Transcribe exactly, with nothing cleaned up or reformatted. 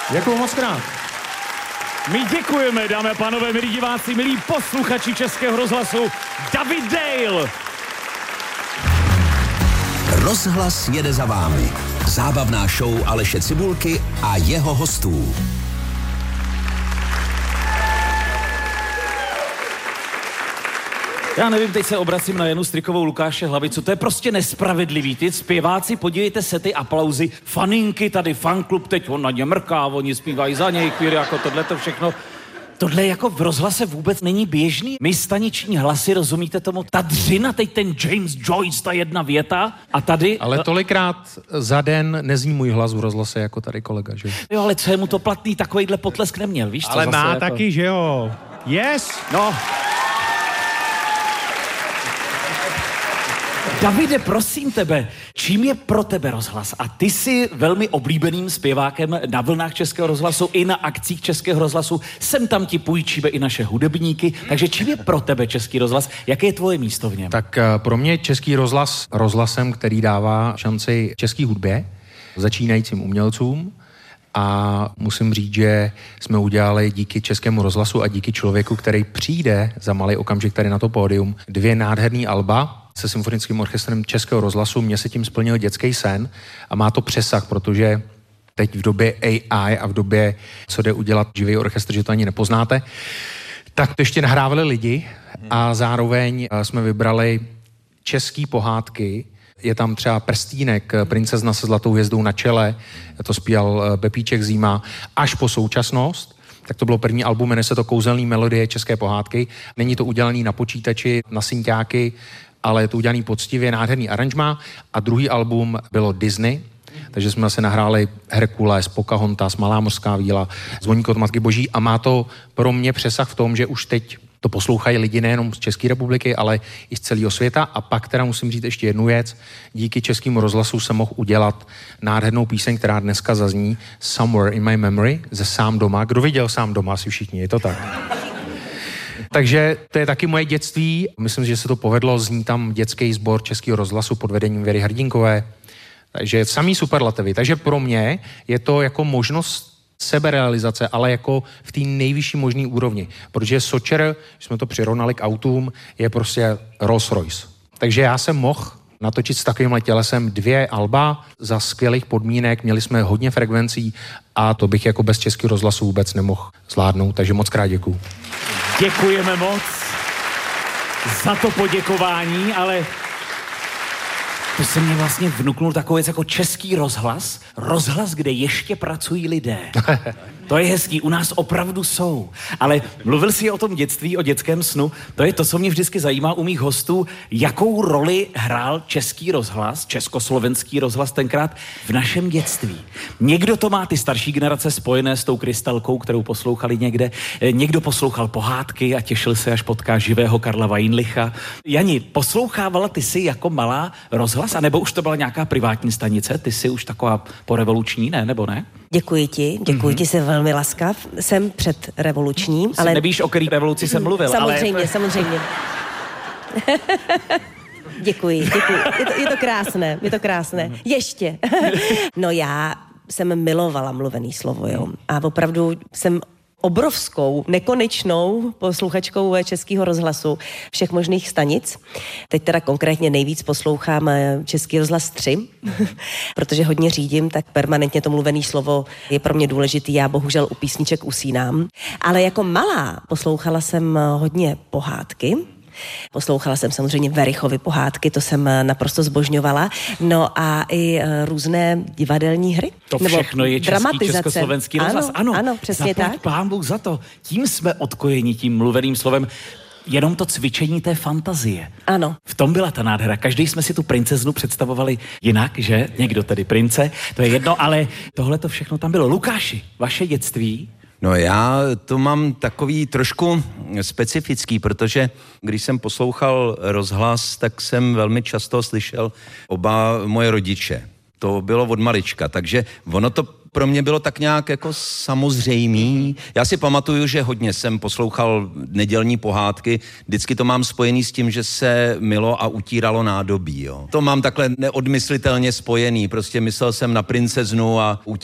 Děkuju moc krát. My děkujeme, dámy a pánové, milí diváci, milí posluchači Českého rozhlasu, David Dale. Rozhlas jede za vámi. Zábavná show Aleše Cibulky a jeho hostů. Já nevím, teď se obracím na Janu Strikovou, Lukáše Hlavicu, to je prostě nespravedlivý. Ty zpěváci, podívejte se, ty aplauzy, faninky, tady fanklub, teď on na ně mrká, oni zpívají za něj, chvíli, jako tohleto všechno. Tohle jako v rozhlase vůbec není běžný. My staniční hlasy, rozumíte tomu? Ta dřina, teď ten James Joyce, ta jedna věta a tady... Ale tolikrát za den nezní můj hlas v rozhlase jako tady kolega, že? Jo, ale co je mu to platný, takovejhle potlesk neměl, víš co? Ale zase má jako... taky, že jo? Yes! No... Davide, prosím tebe, čím je pro tebe rozhlas? A ty jsi velmi oblíbeným zpěvákem na vlnách Českého rozhlasu i na akcích Českého rozhlasu. Sem tam ti půjčíme i naše hudebníky. Takže čím je pro tebe Český rozhlas? Jaké je tvoje místo v něm? Tak pro mě Český rozhlas rozhlasem, který dává šanci české hudbě, začínajícím umělcům. A musím říct, že jsme udělali díky Českému rozhlasu a díky člověku, který přijde za malý okamžik tady na to pódium, dvě nádherný alba se symfonickým orchestrem Českého rozhlasu. Mně se tím splnil dětský sen a má to přesah, protože teď v době A I a v době, co jde udělat živý orchestr, že to ani nepoznáte, tak to ještě nahrávali lidi a zároveň jsme vybrali český pohádky. Je tam třeba Prstínek, princezna se zlatou hvězdou na čele, to zpíval Pepíček Zima, až po současnost. Tak to bylo první album, jmenuje se to Kouzelný melodie české pohádky. Není to udělaný na počítači, na synťáky, ale je to udělaný poctivě, nádherný aranžma. A druhý album bylo Disney, takže jsme se nahráli Herkules, Pocahontas, Malá mořská víla, Zvoník od Matky Boží a má to pro mě přesah v tom, že už teď to poslouchají lidi nejenom z České republiky, ale i z celého světa. A pak teda musím říct ještě jednu věc. Díky Českému rozhlasu jsem mohl udělat nádhernou píseň, která dneska zazní, Somewhere in my memory, ze Sám doma. Kdo viděl Sám doma? Asi všichni, je to tak. Takže to je taky moje dětství. Myslím, že se to povedlo. Zní tam dětský sbor Českého rozhlasu pod vedením Věry Hrdinkové. Takže samý superlativy. Takže pro mě je to jako možnost seberealizace, ale jako v té nejvyšší možné úrovni. Protože Sočer, když jsme to přirovnali k autům, je prostě Rolls Royce. Takže já jsem mohl natočit s takovýmhle tělesem dvě alba za skvělých podmínek, měli jsme hodně frekvencí a to bych jako bez Českého rozhlasu vůbec nemohl zvládnout, takže moc krát děkuju. Děkujeme moc za to poděkování, ale to se mě vlastně vnuknul takový věc jako Český rozhlas, rozhlas, kde ještě pracují lidé. To je hezký, u nás opravdu jsou. Ale mluvil jsi o tom dětství, o dětském snu, to je to, co mě vždycky zajímá u mých hostů, jakou roli hrál Český rozhlas, československý rozhlas tenkrát v našem dětství. Někdo to má ty starší generace spojené s tou Krystalkou, kterou poslouchali někde, někdo poslouchal pohádky a těšil se, až potká živého Karla Weinlicha. Jani, poslouchávala ty si jako malá rozhlas, anebo už to byla nějaká privátní stanice? Ty jsi už taková porevoluční, ne, nebo ne? Děkuji ti, děkuji mm-hmm. ti, jsem velmi laskav. Jsem před revolučním, ale... Nevíš, o který revoluci jsem mluvil, samozřejmě, ale... Samozřejmě, Děkuji, děkuji. Je to, je to krásné, je to krásné. Ještě. No já jsem milovala mluvený slovo, jo. A opravdu jsem obrovskou, nekonečnou posluchačkou Českého rozhlasu všech možných stanic. Teď teda konkrétně nejvíc poslouchám Český rozhlas tři, protože hodně řídím, tak permanentně to mluvené slovo je pro mě důležitý. Já bohužel u písniček usínám. Ale jako malá poslouchala jsem hodně pohádky. Poslouchala jsem samozřejmě Verichovy pohádky, to jsem naprosto zbožňovala. No a i různé divadelní hry. To všechno je český, československý rozhlas. Ano, ano, ano, přesně Zaplať tak. Pán Bůh za to. Tím jsme odkojeni tím mluveným slovem. Jenom to cvičení té fantazie. Ano. V tom byla ta nádhera. Každý jsme si tu princeznu představovali jinak, že? Někdo tedy prince, to je jedno, ale tohle to všechno tam bylo. Lukáši, vaše dětství? No já to mám takový trošku specifický, protože když jsem poslouchal rozhlas, tak jsem velmi často slyšel oba moje rodiče. To bylo od malička, takže ono to pro mě bylo tak nějak jako samozřejmý. Já si pamatuju, že hodně jsem poslouchal nedělní pohádky, vždycky to mám spojený s tím, že se mylo a utíralo nádobí, jo. To mám takhle neodmyslitelně spojený, prostě myslel jsem na princeznu a